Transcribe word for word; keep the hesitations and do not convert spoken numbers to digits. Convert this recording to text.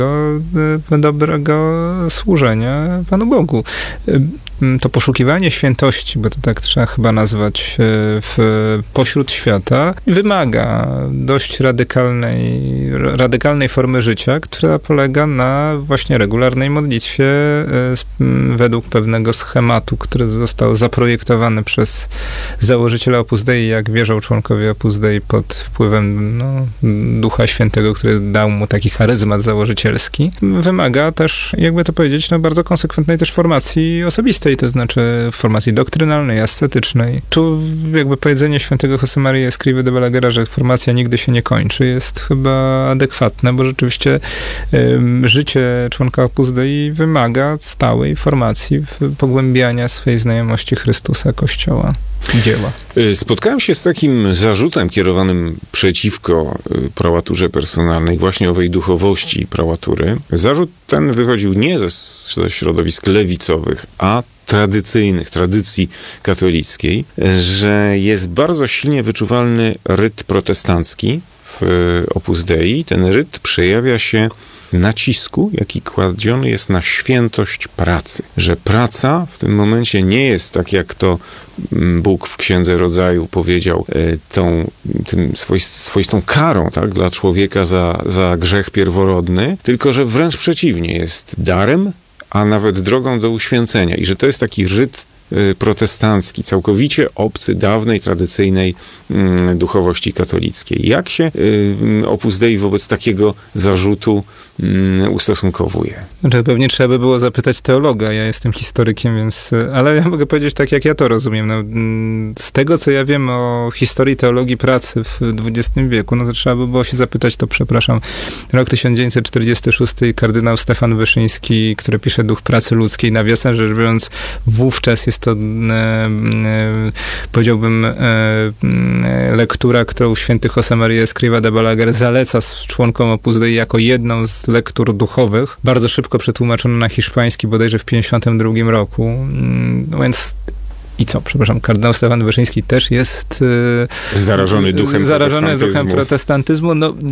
dobrego służenia Panu Bogu. To poszukiwanie świętości, bo to tak trzeba chyba nazwać, w, pośród świata, wymaga dość radykalnej, radykalnej formy życia, która polega na właśnie regularnej modlitwie według pewnego schematu, który został zaprojektowany przez założyciela Opus Dei, jak wierzą członkowie Opus Dei, pod wpływem no, Ducha Świętego, który dał mu taki charyzmat założycielski. Wymaga też, jakby to powiedzieć, no, bardzo konsekwentnej też formacji osobistej, to znaczy formacji doktrynalnej, ascetycznej. Tu jakby powiedzenie świętego Josemaria Escrivá de Balagera, że formacja nigdy się nie kończy, jest chyba adekwatne, bo rzeczywiście um, życie członka Opus Dei wymaga stałej formacji, pogłębiania swej znajomości Chrystusa, Kościoła, dzieła. Spotkałem się z takim zarzutem kierowanym przeciwko prałaturze personalnej, właśnie owej duchowości prałatury. Zarzut ten wychodził nie ze, ze środowisk lewicowych, a tradycyjnych, tradycji katolickiej, że jest bardzo silnie wyczuwalny ryt protestancki w Opus Dei. Ten ryt przejawia się w nacisku, jaki kładziony jest na świętość pracy. Że praca w tym momencie nie jest tak, jak to Bóg w Księdze Rodzaju powiedział, tą tym swoistą karą, tak, dla człowieka za, za grzech pierworodny, tylko że wręcz przeciwnie, jest darem, a nawet drogą do uświęcenia. I że to jest taki ryt protestancki, całkowicie obcy dawnej, tradycyjnej mm, duchowości katolickiej. Jak się y, Opus Dei wobec takiego zarzutu y, ustosunkowuje? Znaczy, pewnie trzeba by było zapytać teologa. Ja jestem historykiem, więc... Ale ja mogę powiedzieć tak, jak ja to rozumiem. No, z tego, co ja wiem o historii teologii pracy w dwudziestym wieku, no to trzeba by było się zapytać, to przepraszam, rok tysiąc dziewięćset czterdziesty szósty, kardynał Stefan Wyszyński, który pisze Duch pracy ludzkiej, nawiasem rzecz biorąc, wówczas jest to, e, e, powiedziałbym, e, e, lektura, którą święty Josemaria Escrivá de Balaguer zaleca członkom Opus Dei jako jedną z lektur duchowych. Bardzo szybko przetłumaczono na hiszpański, bodajże w pięćdziesiątym drugim roku. No więc i co, przepraszam, kardynał Stefan Wyszyński też jest zarażony duchem zarażony protestantyzmu. duchem protestantyzmu. No,